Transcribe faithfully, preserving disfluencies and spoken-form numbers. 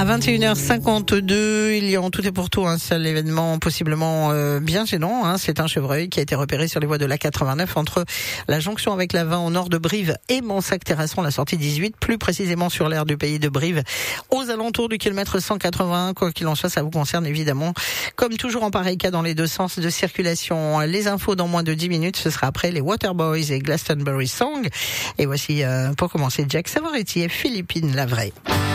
À vingt et une heures cinquante-deux, il y a en tout et pour tout un seul événement possiblement euh, bien gênant. Hein. C'est un chevreuil qui a été repéré sur les voies de l'A quatre-vingt-neuf entre la jonction avec la vingt au nord de Brive et Montsac-Terrasson, la sortie dix-huit, plus précisément sur l'aire du pays de Brive, aux alentours du kilomètre cent quatre-vingt-un. Quoi qu'il en soit, ça vous concerne évidemment, comme toujours en pareil cas, dans les deux sens de circulation. Les infos dans moins de dix minutes, ce sera après les Waterboys et Glastonbury Song. Et voici, euh, pour commencer, Jack Savoretti et Philippine la vraie.